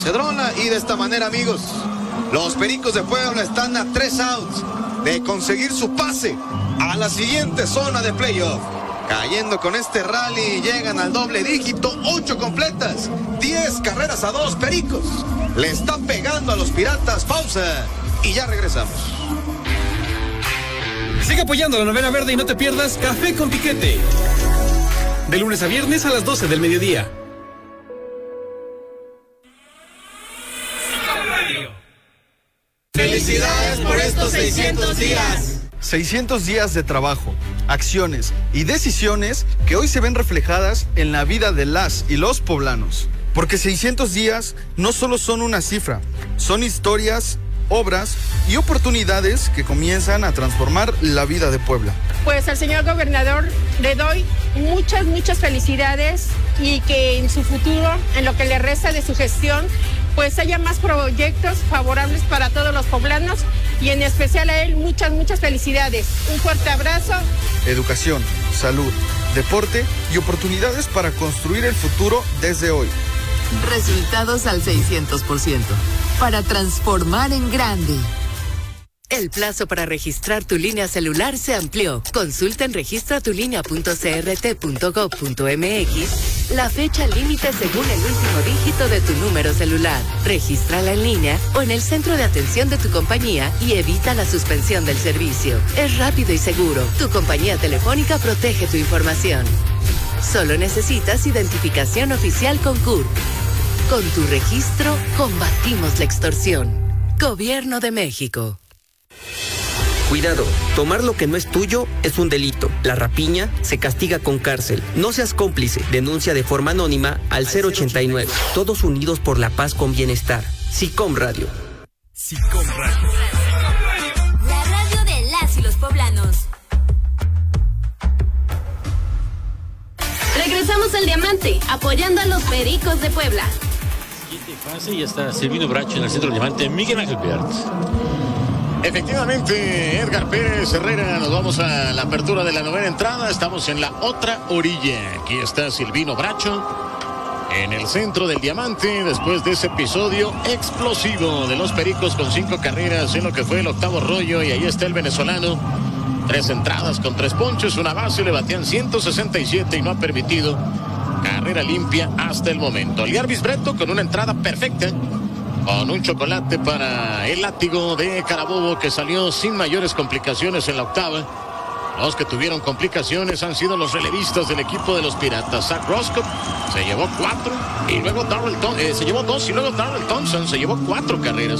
Cedrona, y de esta manera, amigos, los Pericos de Puebla están a 3 outs de conseguir su pase a la siguiente zona de playoff. Cayendo con este rally, llegan al doble dígito, 8 completas, 10 carreras a 2. Pericos le están pegando a los Piratas. Pausa y ya regresamos. Sigue apoyando la novena verde y no te pierdas Café con Piquete. De lunes a viernes a las 12 del mediodía. ¡Felicidades por estos 600 días! 600 días de trabajo, acciones y decisiones que hoy se ven reflejadas en la vida de las y los poblanos. Porque 600 días no solo son una cifra, son historias, obras y oportunidades que comienzan a transformar la vida de Puebla. Pues al señor gobernador le doy muchas felicidades y que en su futuro, en lo que le resta de su gestión, pues haya más proyectos favorables para todos los poblanos y en especial a él muchas felicidades. Un fuerte abrazo. Educación, salud, deporte y oportunidades para construir el futuro desde hoy. Resultados al 600%. Para transformar en grande. El plazo para registrar tu línea celular se amplió. Consulta en registratulinea.crt.gov.mx la fecha límite según el último dígito de tu número celular. Regístrala en línea o en el centro de atención de tu compañía y evita la suspensión del servicio. Es rápido y seguro. Tu compañía telefónica protege tu información. Solo necesitas identificación oficial con CURP. Con tu registro, combatimos la extorsión. Gobierno de México. Cuidado, tomar lo que no es tuyo es un delito. La rapiña se castiga con cárcel. No seas cómplice. Denuncia de forma anónima al 089. Todos unidos por la paz con bienestar. SICOM Radio. SICOM Radio. La radio de las y los poblanos. Regresamos al Diamante, apoyando a los Pericos de Puebla. Siguiente fase, ya está Silvino Bracho en el centro del Diamante, Miguel Ángel Pérez. Efectivamente, Edgar Pérez Herrera, nos vamos a la apertura de la novena entrada, estamos en la otra orilla. Aquí está Silvino Bracho en el centro del Diamante, después de ese episodio explosivo de los Pericos con 5 carreras en lo que fue el octavo rollo, y ahí está el venezolano. 3 entradas con 3 ponches, una base, le batían 167 y no ha permitido carrera limpia hasta el momento. Liarvis Breto con una entrada perfecta, con un chocolate para el látigo de Carabobo, que salió sin mayores complicaciones en la octava. Los que tuvieron complicaciones han sido los relevistas del equipo de los Piratas. Zach Roscoe se llevó 4 y luego se llevó 2 y luego Darrell Thompson se llevó 4 carreras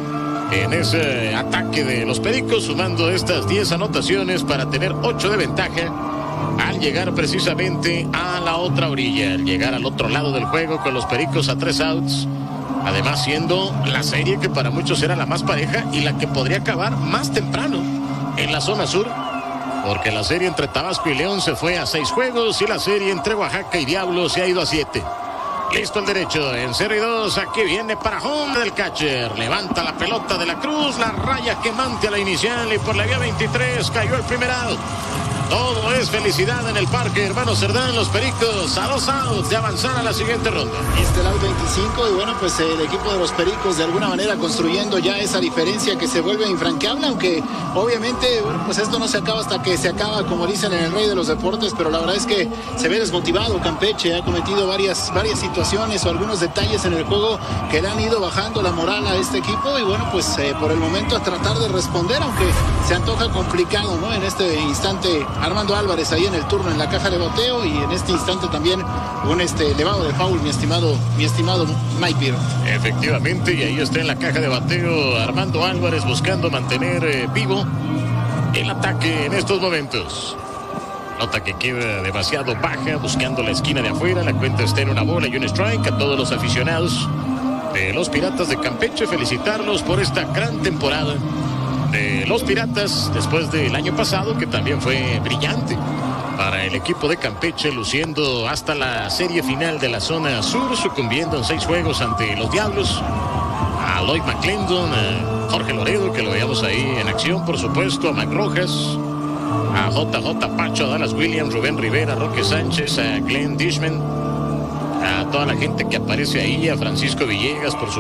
en ese ataque de los Pericos, sumando estas 10 anotaciones para tener 8 de ventaja al llegar precisamente a la otra orilla, al llegar al otro lado del juego con los Pericos a 3 outs. Además, siendo la serie que para muchos era la más pareja y la que podría acabar más temprano en la zona sur, porque la serie entre Tabasco y León se fue a 6 juegos y la serie entre Oaxaca y Diablos se ha ido a 7. Listo el derecho, en 0-2, aquí viene para home del catcher, levanta la pelota de la Cruz, la raya quemante a la inicial y por la vía 23 cayó el primer out. Todo es felicidad en el parque Hermano Cerdán, los Pericos a 2 outs de avanzar a la siguiente ronda. Este el out 25 y bueno, pues el equipo de los Pericos de alguna manera construyendo ya esa diferencia que se vuelve infranqueable, aunque obviamente, bueno, pues esto no se acaba hasta que se acaba, como dicen en el Rey de los Deportes, pero la verdad es que se ve desmotivado Campeche, ha cometido varias situaciones o algunos detalles en el juego que le han ido bajando la moral a este equipo y bueno, pues por el momento a tratar de responder, aunque se antoja complicado, ¿no? En este instante Armando Álvarez ahí en el turno en la caja de bateo y en este instante también un elevado de foul, mi estimado Mike Beer. Efectivamente, y ahí está en la caja de bateo Armando Álvarez buscando mantener vivo el ataque en estos momentos. Nota que queda demasiado baja, buscando la esquina de afuera, la cuenta está en 1 bola y 1 strike. A todos los aficionados de los Piratas de Campeche, felicitarlos por esta gran temporada de los Piratas después del año pasado, que también fue brillante para el equipo de Campeche, luciendo hasta la serie final de la zona sur, sucumbiendo en 6 juegos ante los Diablos. A Lloyd McClendon, a Jorge Loredo, que lo veíamos ahí en acción, por supuesto, a Mac Rojas, a JJ Pacho, a Dallas Williams, Rubén Rivera, Roque Sánchez, a Glenn Dishman, a toda la gente que aparece ahí, a Francisco Villegas, por supuesto.